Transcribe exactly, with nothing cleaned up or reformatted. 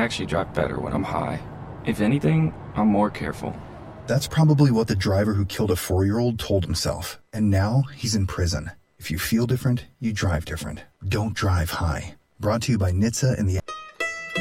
actually drive better when I'm high. If anything, I'm more careful. That's probably what the driver who killed a four-year-old told himself, and now he's in prison. If you feel different, you drive different. Don't drive high. Brought to you by N H T S A and the...